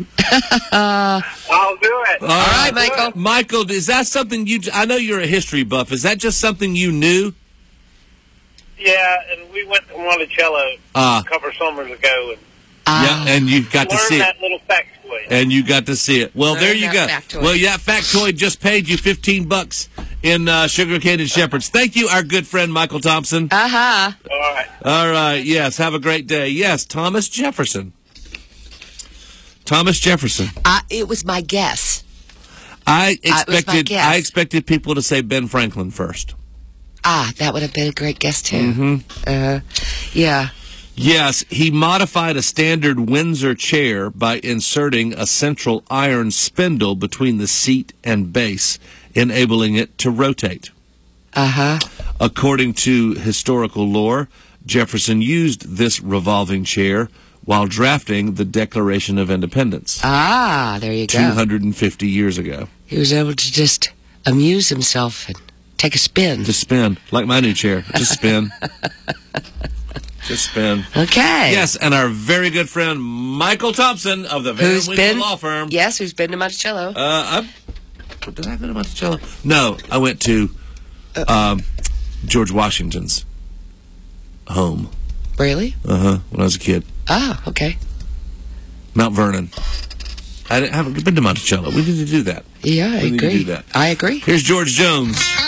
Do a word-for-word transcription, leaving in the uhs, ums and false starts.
I'll do it. All right, right, Michael. Michael, is that something you... I know you're a history buff. Is that just something you knew? Yeah, and we went to Monticello Uh, a couple of summers ago and Ah. yeah, and you got to learned see it. that little factoid. And you got to see it. Well, Learn there you go. that factoid. Well, yeah, factoid just paid you fifteen bucks in uh, Sugarcane and Shepherds. Thank you, our good friend Michael Thompson. Uh-huh. All right. All right, yes, have a great day. Yes, Thomas Jefferson. Thomas Jefferson. Uh, it was my guess. I was my expected guess. I expected people to say Ben Franklin first. Ah, that would have been a great guess, too. Mm-hmm. Uh, yeah. Yes, he modified a standard Windsor chair by inserting a central iron spindle between the seat and base, enabling it to rotate. Uh-huh. According to historical lore, Jefferson used this revolving chair while drafting the Declaration of Independence Ah, there you go. two hundred fifty years ago. He was able to just amuse himself and take a spin. Just spin, like my new chair. Just spin. Just spin. Okay. Yes, and our very good friend Michael Thompson of the Van Who's Winkle been? Law Firm. Yes, who's been to Monticello? Uh, I, did I go to Monticello? No, I went to um, George Washington's home. Really? Uh huh. When I was a kid, Ah, okay. Mount Vernon. I didn't- haven't been to Monticello. We need to do that. Yeah, I We need to agree. do that. I agree. Here's George Jones.